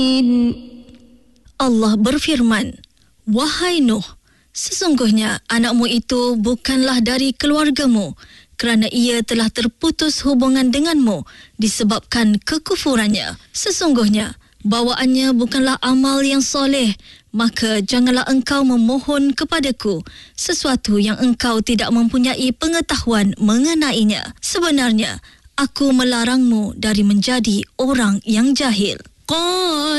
Allah berfirman, "Wahai Nuh, sesungguhnya anakmu itu bukanlah dari keluargamu, kerana ia telah terputus hubungan denganmu disebabkan kekufurannya. Sesungguhnya bawaannya bukanlah amal yang soleh, maka janganlah engkau memohon kepadaku sesuatu yang engkau tidak mempunyai pengetahuan mengenainya. Sebenarnya, aku melarangmu dari menjadi orang yang jahil."